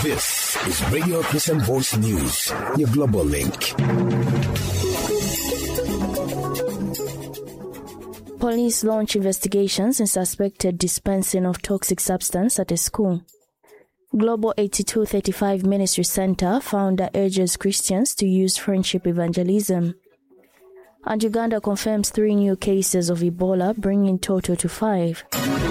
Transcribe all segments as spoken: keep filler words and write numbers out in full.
This is Radio Christian Voice News, your global link. Police launch investigations in suspected dispensing of toxic substance at a school. Global eighty-two thirty-five Ministry Center founder urges Christians to use friendship evangelism. And Uganda confirms three new cases of Ebola, bringing total to five.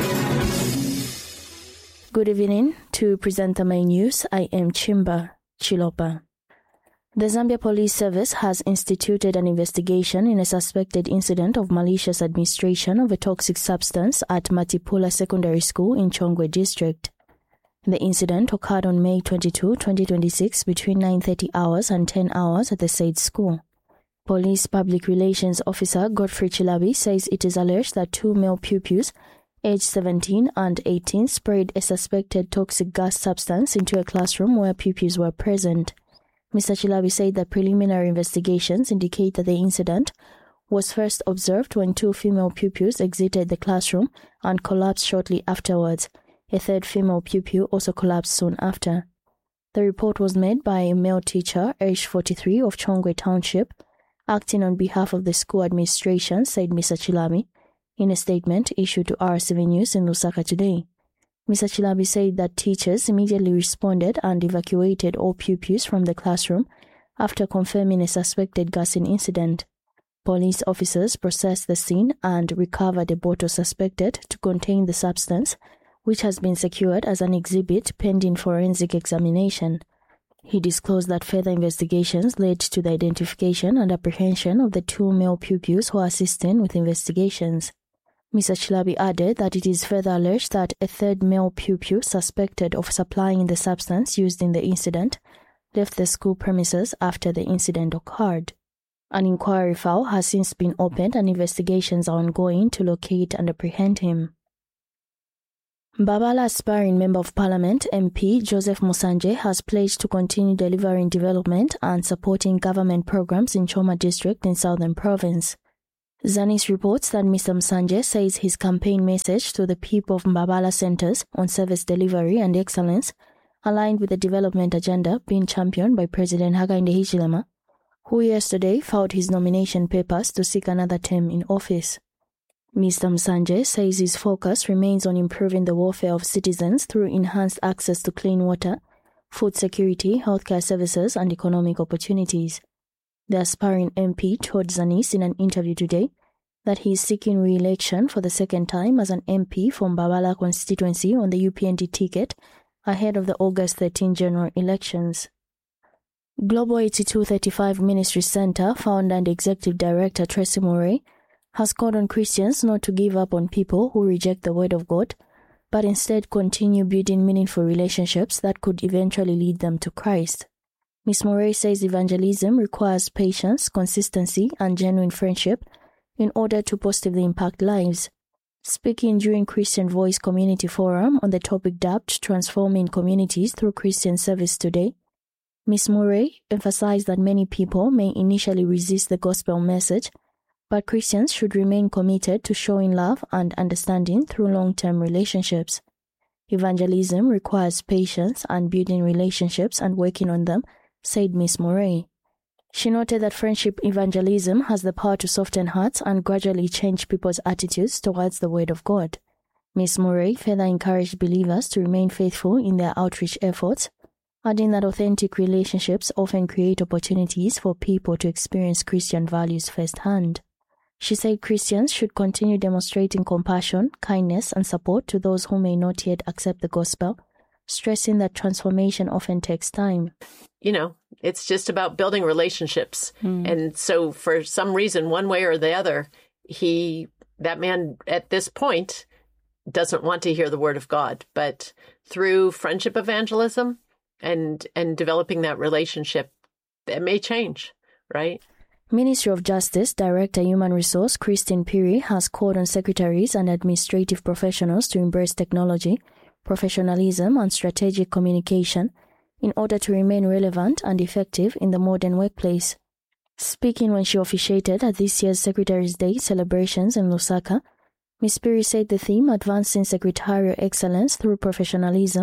Good evening. To present the main news, I am Chimba Chilopa. The Zambia Police Service has instituted an investigation in a suspected incident of malicious administration of a toxic substance at Matipula Secondary School in Chongwe District. The incident occurred on May twenty-second, twenty twenty-six between nine thirty hours and ten hours at the said school. Police Public Relations Officer Godfrey Chilabi says it is alleged that two male pupils aged seventeen and eighteen sprayed a suspected toxic gas substance into a classroom where pupils were present. Mister Chilabi said that preliminary investigations indicate that the incident was first observed when two female pupils exited the classroom and collapsed shortly afterwards. A third female pupil also collapsed soon after. The report was made by a male teacher, aged forty-three, of Chongwe Township, acting on behalf of the school administration, said Mister Chilabi, in a statement issued to R C V News in Lusaka today. Mister Chilabi said that teachers immediately responded and evacuated all pupils from the classroom after confirming a suspected gassing incident. Police officers processed the scene and recovered a bottle suspected to contain the substance, which has been secured as an exhibit pending forensic examination. He disclosed that further investigations led to the identification and apprehension of the two male pupils who are assisting with investigations. Mister Chilabi added that it is further alleged that a third male pupil suspected of supplying the substance used in the incident left the school premises after the incident occurred. An inquiry file has since been opened and investigations are ongoing to locate and apprehend him. Mbabala aspiring Member of Parliament M P Joseph Musanje has pledged to continue delivering development and supporting government programs in Choma District in Southern Province. Zanis reports that Mister Musanje says his campaign message to the people of Mbabala centers on service delivery and excellence aligned with the development agenda being championed by President Hakainde Hichilema, who yesterday filed his nomination papers to seek another term in office. Mister Musanje says his focus remains on improving the welfare of citizens through enhanced access to clean water, food security, healthcare services, and economic opportunities. The aspiring M P told Zanis in an interview today that he is seeking re-election for the second time as an M P from Mbabala constituency on the U P N D ticket ahead of the August thirteenth general elections. Global eighty-two thirty-five Ministry Center founder and executive director Tracy Murray has called on Christians not to give up on people who reject the word of God, but instead continue building meaningful relationships that could eventually lead them to Christ. Miz Murray says evangelism requires patience, consistency, and genuine friendship in order to positively impact lives. Speaking during Christian Voice Community Forum on the topic dubbed Transforming Communities Through Christian Service today, Miz Murray emphasized that many people may initially resist the gospel message, but Christians should remain committed to showing love and understanding through long-term relationships. Evangelism requires patience and building relationships and working on them, said Miz Murray. She noted that friendship evangelism has the power to soften hearts and gradually change people's attitudes towards the Word of God. Miz Murray further encouraged believers to remain faithful in their outreach efforts, adding that authentic relationships often create opportunities for people to experience Christian values firsthand. She said Christians should continue demonstrating compassion, kindness, and support to those who may not yet accept the gospel, stressing that transformation often takes time. You know, it's just about building relationships. Mm. And so for some reason, one way or the other, he, that man at this point doesn't want to hear the word of God. But through friendship evangelism and, and developing that relationship, it may change, right? Ministry of Justice Director Human Resource Christine Piri has called on secretaries and administrative professionals to embrace technology, professionalism, and strategic communication in order to remain relevant and effective in the modern workplace. Speaking when she officiated at this year's Secretary's Day celebrations in Lusaka, Miz Piri said the theme, Advancing Secretarial Excellence Through Professionalism,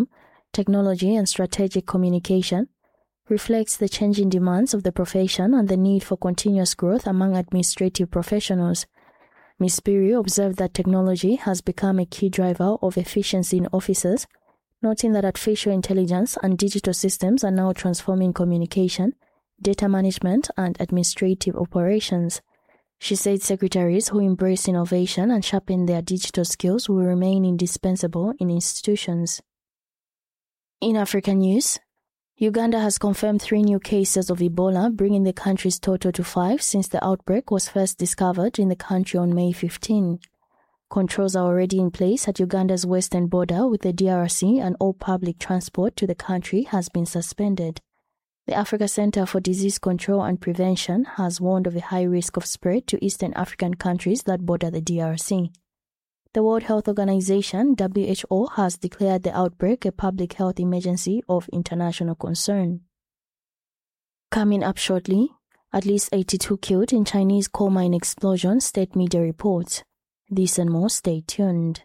technology and strategic communication, reflects the changing demands of the profession and the need for continuous growth among administrative professionals. Miz Piri observed that technology has become a key driver of efficiency in offices, noting that artificial intelligence and digital systems are now transforming communication, data management, and administrative operations. She said secretaries who embrace innovation and sharpen their digital skills will remain indispensable in institutions. In African news, Uganda has confirmed three new cases of Ebola, bringing the country's total to five since the outbreak was first discovered in the country on May fifteenth. Controls are already in place at Uganda's western border with the D R C, and all public transport to the country has been suspended. The Africa Center for Disease Control and Prevention has warned of a high risk of spread to Eastern African countries that border the D R C. The World Health Organization, W H O, has declared the outbreak a public health emergency of international concern. Coming up shortly, at least eighty-two killed in Chinese coal mine explosion, state media reports. This and more, stay tuned.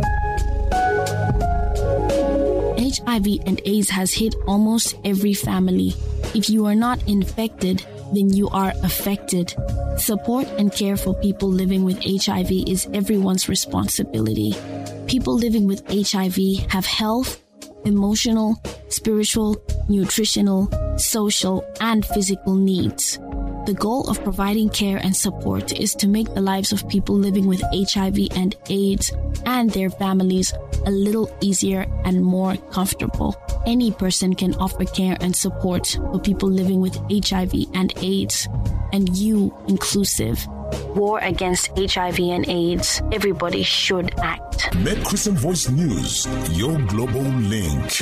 H I V and AIDS has hit almost every family. If you are not infected, then you are affected. Support and care for people living with H I V is everyone's responsibility. People living with H I V have health, emotional, spiritual, nutritional, social, and physical needs. The goal of providing care and support is to make the lives of people living with H I V and AIDS and their families a little easier and more comfortable. Any person can offer care and support for people living with H I V and AIDS, and you inclusive. War against H I V and AIDS. Everybody should act. Met Christian Voice News, your global link.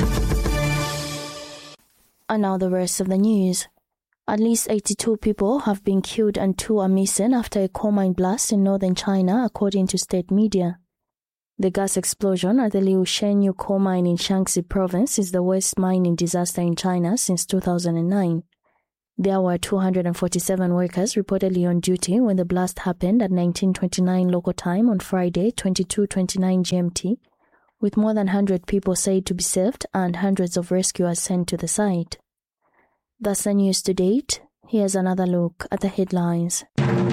And now the rest of the news. At least eighty-two people have been killed and two are missing after a coal mine blast in northern China, according to state media. The gas explosion at the Liu Shenyu coal mine in Shaanxi province is the worst mining disaster in China since two thousand nine. There were two hundred forty-seven workers reportedly on duty when the blast happened at nineteen twenty-nine local time on Friday, twenty-two twenty-nine G M T, with more than one hundred people said to be saved and hundreds of rescuers sent to the site. That's the news to date. Here's another look at the headlines.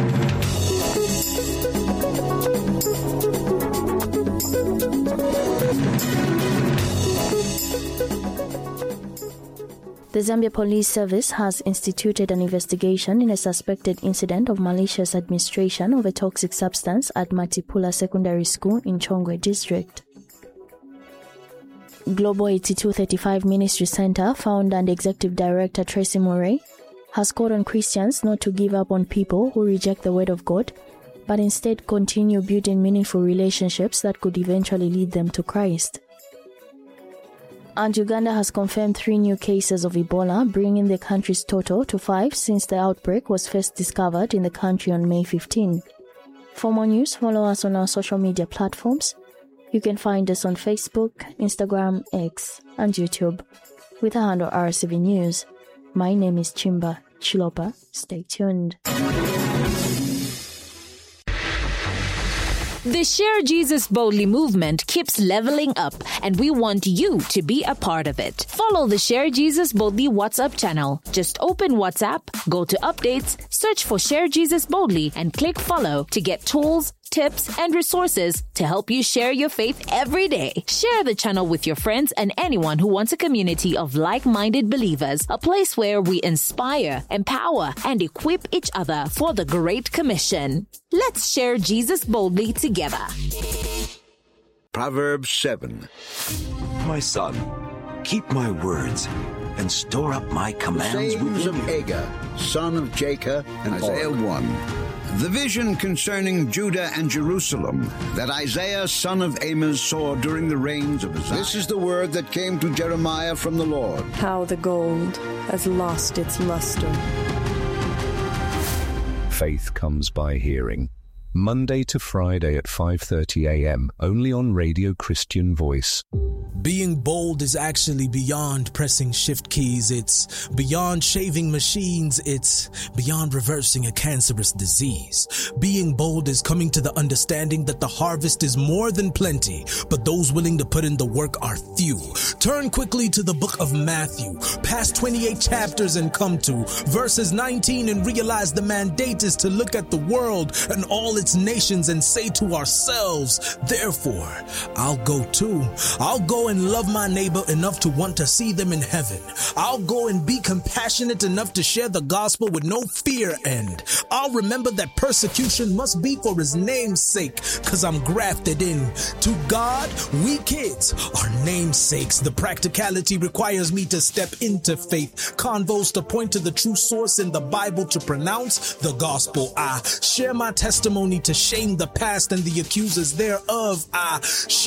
The Zambia Police Service has instituted an investigation in a suspected incident of malicious administration of a toxic substance at Matipula Secondary School in Chongwe District. Global eighty-two thirty-five Ministry Center founder and Executive Director Tracy Murray has called on Christians not to give up on people who reject the Word of God, but instead continue building meaningful relationships that could eventually lead them to Christ. And Uganda has confirmed three new cases of Ebola, bringing the country's total to five since the outbreak was first discovered in the country on May fifteenth. For more news, follow us on our social media platforms. You can find us on Facebook, Instagram, X, and YouTube with the handle R C V News. My name is Chimba Chilopa. Stay tuned. The Share Jesus Boldly movement keeps leveling up, and we want you to be a part of it. Follow the Share Jesus Boldly WhatsApp channel. Just open WhatsApp, go to updates, search for Share Jesus Boldly, and click follow to get tools, tips, and resources to help you share your faith every day. Share the channel with your friends and anyone who wants a community of like-minded believers, a place where we inspire, empower, and equip each other for the Great Commission. Let's share Jesus boldly together. Proverbs seven. My son, keep my words and store up my commands Sayings within of you. Agur, son of Jacob, and Isaiah one. The vision concerning Judah and Jerusalem that Isaiah son of Amos saw during the reigns of Uzziah. This is the word that came to Jeremiah from the Lord. How the gold has lost its luster. Faith comes by hearing. Monday to Friday at five thirty a.m. only on Radio Christian Voice. Being bold is actually beyond pressing shift keys. It's beyond shaving machines. It's beyond reversing a cancerous disease. Being bold is coming to the understanding that the harvest is more than plenty, but those willing to put in the work are few. Turn quickly to the book of Matthew, past twenty-eight chapters, and come to verses nineteen and realize the mandate is to look at the world and all its nations and say to ourselves, therefore, I'll go too. I'll go and love my neighbor enough to want to see them in heaven. I'll go and be compassionate enough to share the gospel with no fear, and I'll remember that persecution must be for his name's sake, cause I'm grafted in. To God, we kids are namesakes. The practicality requires me to step into faith. Convos to point to the true source in the Bible to pronounce the gospel. I share my testimony to shame the past and the accusers thereof. I share